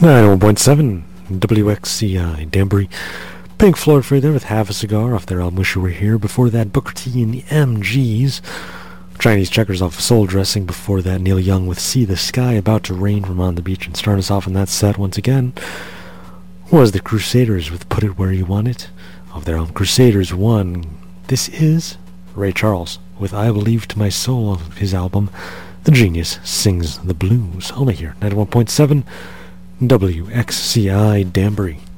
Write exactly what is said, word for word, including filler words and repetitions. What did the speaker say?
ninety-one point seven W X C I Danbury. Pink Floyd for you there with Half a Cigar off their album Wish You Were Here. Before that, Booker T and the M Gs. Chinese Checkers off Soul Dressing. Before that, Neil Young with See the Sky, About to Rain from On the Beach. And start us off in that set once again was the Crusaders with Put It Where You Want It off their album Crusaders one. This is Ray Charles with I Believe to My Soul of his album The Genius Sings the Blues. Only here, ninety-one point seven W X C I Danbury.